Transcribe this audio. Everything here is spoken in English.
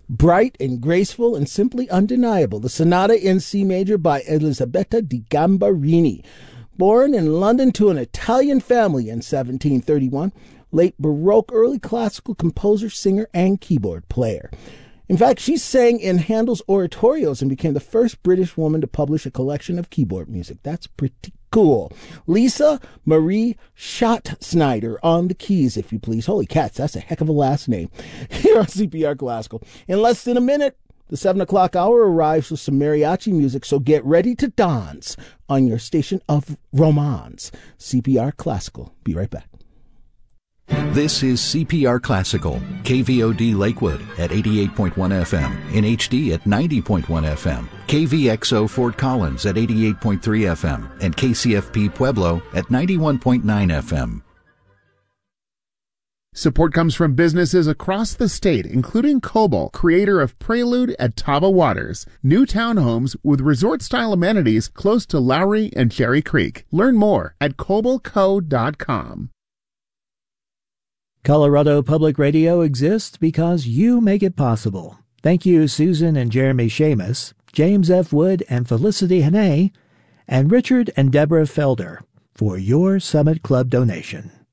Bright and graceful and simply undeniable, the Sonata in C major by Elisabetta di Gambarini. Born in London to an Italian family in 1731, late Baroque, early classical composer, singer, and keyboard player. In fact, she sang in Handel's oratorios and became the first British woman to publish a collection of keyboard music. That's pretty cool. Lisa Marie Schatzsnyder on the keys, if you please. Holy cats, that's a heck of a last name. Here on CPR Classical. In less than a minute, the 7 o'clock hour arrives with some mariachi music, so get ready to dance on your station of romance. CPR Classical. Be right back. This is CPR Classical, KVOD Lakewood at 88.1 FM, in HD at 90.1 FM, KVXO Fort Collins at 88.3 FM, and KCFP Pueblo at 91.9 FM. Support comes from businesses across the state, including Cobalt, creator of Prelude at Tava Waters, new townhomes with resort-style amenities close to Lowry and Cherry Creek. Learn more at cobaltco.com. Colorado Public Radio exists because you make it possible. Thank you, Susan and Jeremy Seamus, James F. Wood and Felicity Hannay, and Richard and Deborah Felder for your Summit Club donation.